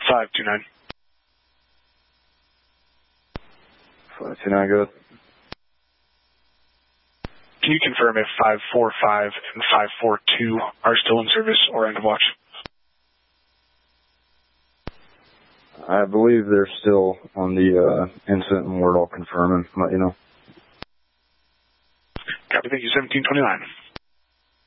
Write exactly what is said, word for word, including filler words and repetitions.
five two nine. five two nine, good. Can you confirm if five four five and five four two are still in service or end of watch? I believe they're still on the uh, incident and word. I'll confirm and let you know. Copy, thank you, seventeen twenty-nine.